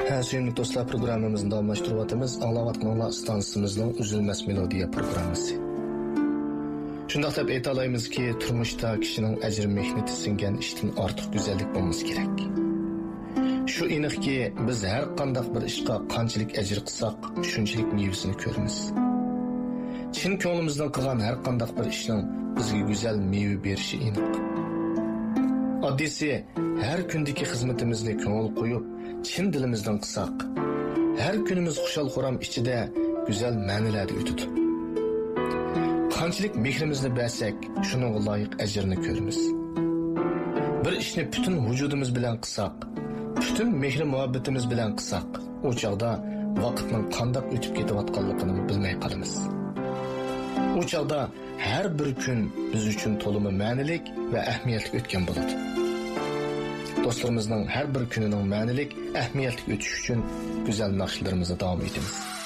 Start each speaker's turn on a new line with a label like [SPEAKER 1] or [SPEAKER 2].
[SPEAKER 1] Suyumlu dostlar, programımızın davamlaştırıvatımız Anlavatmanlar stansımızın üzülmez melodiya programısı. Şundaq deb aytalaymiz ki, turmuşda kişinin ecir mehneti singan işten artıq güzellik olması gerek. Şu aniq ki, biz her qandaq bir ishqa qanchalik ecir qilsak, shunchalik mevasini ko'ramiz. Chin ko'nglimizdan qilgan har qandaq bir ishning bizga go'zal meva berishi aniq. Oddiysi, her kundagi xizmatimizni ko'ngil qo'yib, chin dilimizdan qilsak, her kunimiz xushal-xuram ichida go'zal ma'nolarda o'tadi. Qanchalik mehrimizni bersak, shunga loyiq ajrni ko'ramiz. Bir ishni butun vujudimiz bilan qilsak, butun mehr muhabbatimiz bilan qilsak, o chaqda vaqtning qanday o'tib ketayotganligini bilmay qolamiz. O chaqda har bir kun biz uchun to'limi ma'nilik va ahamiyatli o'tgan bo'ladi. Dostlarimizning har bir kunining ma'nilik, ahamiyatli o'tishi uchun go'zal naqshlarimizni davom etamiz.